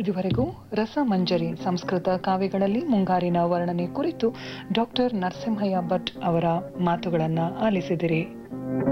ಇದುವರೆಗೂ ರಸಮಂಜರಿ ಸಂಸ್ಕೃತ ಕಾವ್ಯಗಳಲ್ಲಿ ಮುಂಗಾರಿನ ವರ್ಣನೆ ಕುರಿತು ಡಾಕ್ಟರ್ ನರಸಿಂಹಯ್ಯ ಭಟ್ ಅವರ ಮಾತುಗಳನ್ನು ಆಲಿಸಿದಿರಿ.